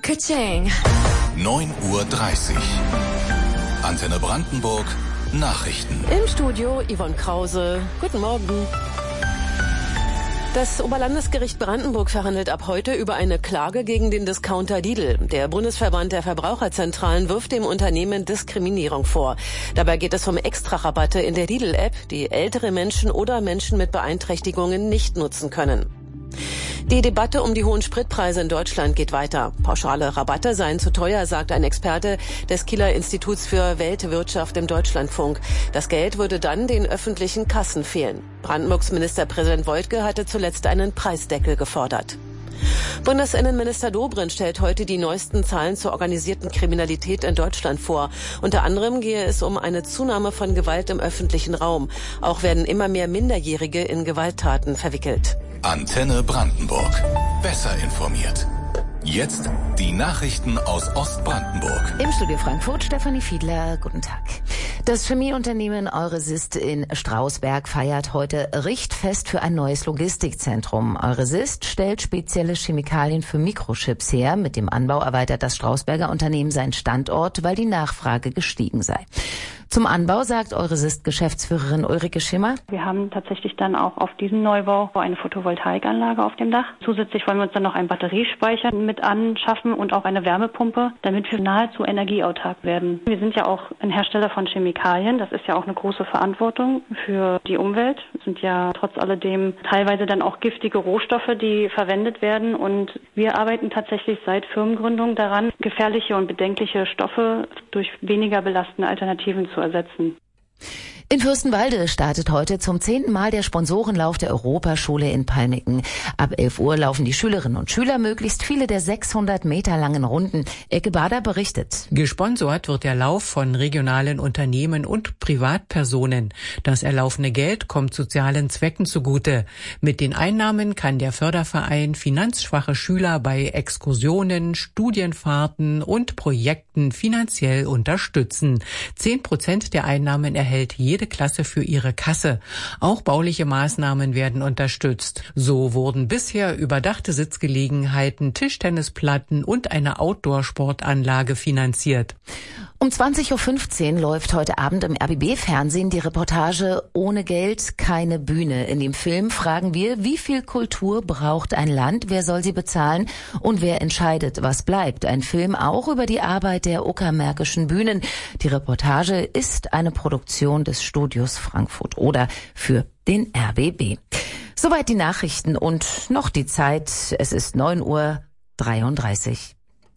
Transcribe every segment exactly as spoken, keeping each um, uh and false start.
Ka-ching. neun Uhr dreißig. Antenne Brandenburg, Nachrichten. Im Studio Yvonne Krause. Guten Morgen. Das Oberlandesgericht Brandenburg verhandelt ab heute über eine Klage gegen den Discounter Lidl. Der Bundesverband der Verbraucherzentralen wirft dem Unternehmen Diskriminierung vor. Dabei geht es um Extrarabatte in der Lidl-App, die ältere Menschen oder Menschen mit Beeinträchtigungen nicht nutzen können. Die Debatte um die hohen Spritpreise in Deutschland geht weiter. Pauschale Rabatte seien zu teuer, sagt ein Experte des Kieler Instituts für Weltwirtschaft im Deutschlandfunk. Das Geld würde dann den öffentlichen Kassen fehlen. Brandenburgs Ministerpräsident Woidke hatte zuletzt einen Preisdeckel gefordert. Bundesinnenminister Dobrindt stellt heute die neuesten Zahlen zur organisierten Kriminalität in Deutschland vor. Unter anderem gehe es um eine Zunahme von Gewalt im öffentlichen Raum. Auch werden immer mehr Minderjährige in Gewalttaten verwickelt. Antenne Brandenburg. Besser informiert. Jetzt die Nachrichten aus Ostbrandenburg. Im Studio Frankfurt, Stefanie Fiedler, guten Tag. Das Chemieunternehmen Euresist in Strausberg feiert heute Richtfest für ein neues Logistikzentrum. Euresist stellt spezielle Chemikalien für Mikrochips her. Mit dem Anbau erweitert das Strausberger Unternehmen seinen Standort, weil die Nachfrage gestiegen sei. Zum Anbau sagt Euresist-Geschäftsführerin Ulrike Schimmer: Wir haben tatsächlich dann auch auf diesem Neubau eine Photovoltaikanlage auf dem Dach. Zusätzlich wollen wir uns dann noch einen Batteriespeicher mit anschaffen und auch eine Wärmepumpe, damit wir nahezu energieautark werden. Wir sind ja auch ein Hersteller von Chemikalien. Das ist ja auch eine große Verantwortung für die Umwelt. Es sind ja trotz alledem teilweise dann auch giftige Rohstoffe, die verwendet werden. Und wir arbeiten tatsächlich seit Firmengründung daran, gefährliche und bedenkliche Stoffe durch weniger belastende Alternativen zu ersetzen. In Fürstenwalde startet heute zum zehnten Mal der Sponsorenlauf der Europaschule in Palmiken. Ab elf Uhr laufen die Schülerinnen und Schüler möglichst viele der sechshundert Meter langen Runden. Ecke Bader berichtet. Gesponsert wird der Lauf von regionalen Unternehmen und Privatpersonen. Das erlaufene Geld kommt sozialen Zwecken zugute. Mit den Einnahmen kann der Förderverein finanzschwache Schüler bei Exkursionen, Studienfahrten und Projekten finanziell unterstützen. Zehn Prozent der Einnahmen erhält jede Klasse für ihre Kasse. Auch bauliche Maßnahmen werden unterstützt. So wurden bisher überdachte Sitzgelegenheiten, Tischtennisplatten und eine Outdoor-Sportanlage finanziert. Um zwanzig Uhr fünfzehn läuft heute Abend im R B B-Fernsehen die Reportage Ohne Geld keine Bühne. In dem Film fragen wir, wie viel Kultur braucht ein Land, wer soll sie bezahlen und wer entscheidet, was bleibt. Ein Film auch über die Arbeit der Uckermärkischen Bühnen. Die Reportage ist eine Produktion des Studios Frankfurt oder für den R B B. Soweit die Nachrichten und noch die Zeit. Es ist neun Uhr dreiunddreißig.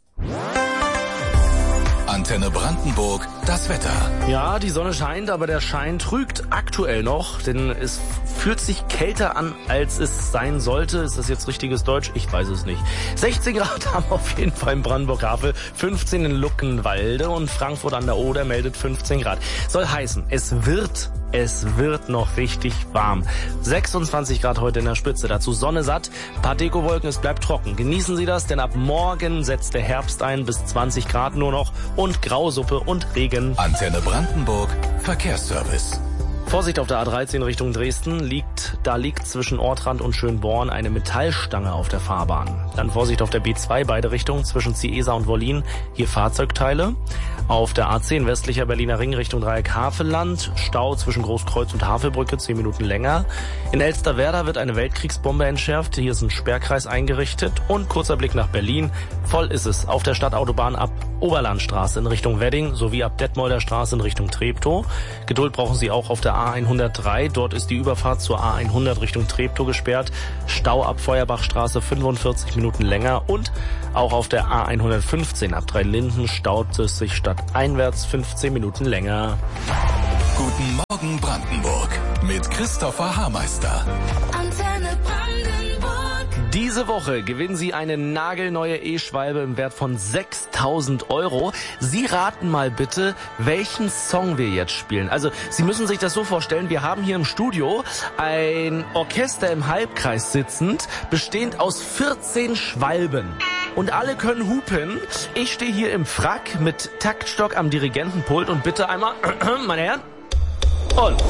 Antenne Brandenburg, das Wetter. Ja, die Sonne scheint, aber der Schein trügt aktuell noch, denn es fühlt sich kälter an, als es sein sollte. Ist das jetzt richtiges Deutsch? Ich weiß es nicht. sechzehn Grad haben wir auf jeden Fall in Brandenburg-Havel, fünfzehn in Luckenwalde und Frankfurt an der Oder meldet fünfzehn Grad. Soll heißen, es wird, es wird noch richtig warm. sechsundzwanzig Grad heute in der Spitze, dazu Sonne satt, ein paar Dekowolken, es bleibt trocken. Genießen Sie das, denn ab morgen setzt der Herbst ein, bis zwanzig Grad nur noch und Grausuppe und Regen. Antenne Brandenburg, Verkehrsservice. Vorsicht auf der A dreizehn Richtung Dresden, liegt, da liegt zwischen Ortrand und Schönborn eine Metallstange auf der Fahrbahn. Dann Vorsicht auf der B zwei, beide Richtungen, zwischen Ciesa und Wollin, hier Fahrzeugteile. Auf der A zehn westlicher Berliner Ring Richtung Dreieck Havelland, Stau zwischen Großkreuz und Havelbrücke, zehn Minuten länger. In Elsterwerda wird eine Weltkriegsbombe entschärft, hier ist ein Sperrkreis eingerichtet und kurzer Blick nach Berlin. Voll ist es auf der Stadtautobahn ab Oberlandstraße in Richtung Wedding sowie ab Detmolder Straße in Richtung Treptow. Geduld brauchen Sie auch auf der A hundertdrei, dort ist die Überfahrt zur A hundert Richtung Treptow gesperrt. Stau ab Feuerbachstraße fünfundvierzig Minuten länger und auch auf der A hundertfünfzehn ab Dreilinden staut es sich stadteinwärts fünfzehn Minuten länger. Guten Morgen Brandenburg mit Christopher Haarmeister. Antenne Brandenburg. Diese Woche gewinnen Sie eine nagelneue E-Schwalbe im Wert von sechstausend Euro. Sie raten mal bitte, welchen Song wir jetzt spielen. Also Sie müssen sich das so vorstellen, wir haben hier im Studio ein Orchester im Halbkreis sitzend, bestehend aus vierzehn Schwalben. Und alle können hupen. Ich stehe hier im Frack mit Taktstock am Dirigentenpult und bitte einmal, meine Herren, und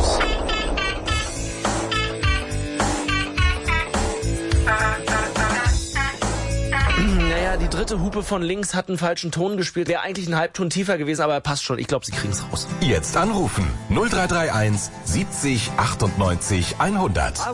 Naja, die dritte Hupe von links hat einen falschen Ton gespielt. Wäre eigentlich ein Halbton tiefer gewesen, aber er passt schon. Ich glaube, sie kriegen es raus. Jetzt anrufen. null drei drei eins siebzig achtundneunzig hundert.